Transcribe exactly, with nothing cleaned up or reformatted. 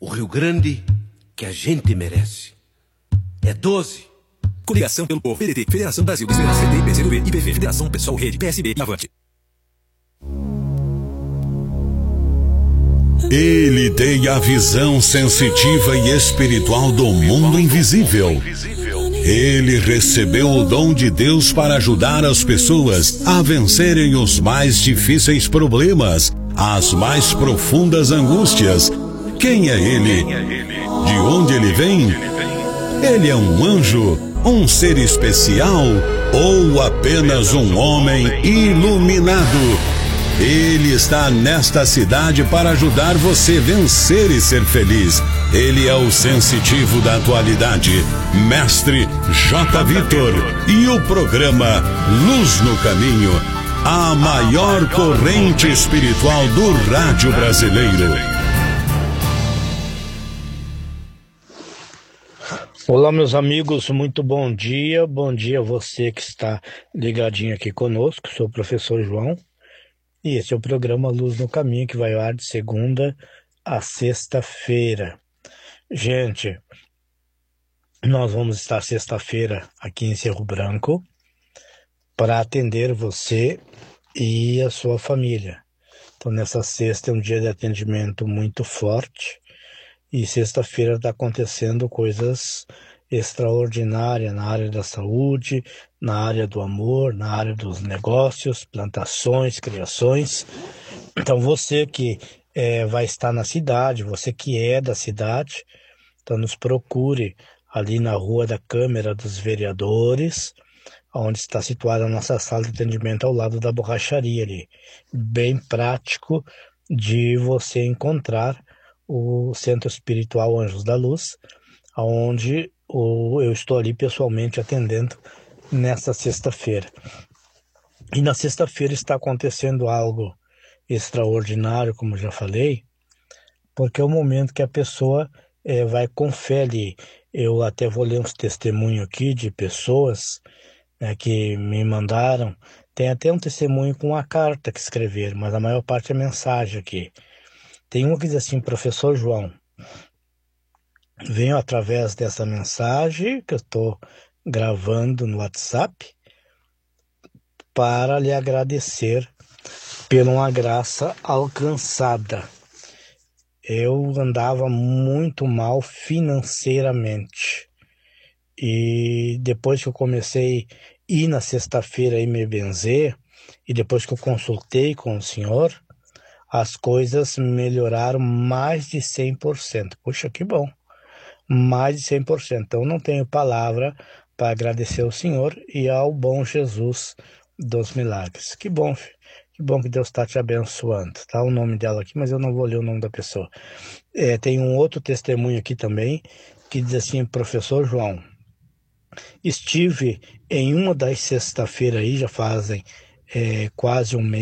o Rio Grande que a gente merece. É doze. Coligação pelo Povo, P D T, Federação Brasil da Esperança, P C do B, I P V, Federação Pessoal, Rede, P S B e Avante. Ele tem a visão sensitiva e espiritual do mundo invisível. Ele recebeu o dom de Deus para ajudar as pessoas a vencerem os mais difíceis problemas, as mais profundas angústias. Quem é ele? De onde ele vem? Ele é um anjo, um ser especial ou apenas um homem iluminado? Ele está nesta cidade para ajudar você a vencer e ser feliz. Ele é o sensitivo da atualidade, Mestre J. Vitor, e o programa Luz no Caminho, a maior corrente espiritual do rádio brasileiro. Olá, meus amigos, muito bom dia. Bom dia a você que está ligadinho aqui conosco. Sou o professor João. E esse é o programa Luz no Caminho, que vai ao ar de segunda a sexta-feira. Gente, nós vamos estar sexta-feira aqui em Cerro Branco para atender você e a sua família. Então, nessa sexta é um dia de atendimento muito forte e sexta-feira está acontecendo coisas extraordinárias na área da saúde, na área do amor, na área dos negócios, plantações, criações. Então você que é, vai estar na cidade, você que é da cidade, então nos procure ali na Rua da Câmara dos Vereadores, onde está situada a nossa sala de atendimento ao lado da borracharia ali. Bem prático de você encontrar o Centro Espiritual Anjos da Luz, onde eu estou ali pessoalmente atendendo nesta sexta-feira. E na sexta-feira está acontecendo algo extraordinário, como já falei, porque é o momento que a pessoa é, vai com fé ali. Eu até vou ler uns testemunhos aqui de pessoas né, que me mandaram. Tem até um testemunho com uma carta que escreveram, mas a maior parte é mensagem aqui. Tem um que diz assim: professor João, venho através dessa mensagem que eu estou gravando no WhatsApp para lhe agradecer pela uma graça alcançada. Eu andava muito mal financeiramente e depois que eu comecei a ir na sexta-feira e me benzer e depois que eu consultei com o senhor, as coisas melhoraram mais de cem por cento. Puxa, que bom! Mais de cem por cento. Então não tenho palavra para agradecer ao Senhor e ao bom Jesus dos milagres. Que bom, que bom que Deus está te abençoando. Tá o nome dela aqui, mas eu não vou ler o nome da pessoa. É, tem um outro testemunho aqui também, que diz assim: professor João, estive em uma das sexta-feiras aí, já fazem é, quase um mês,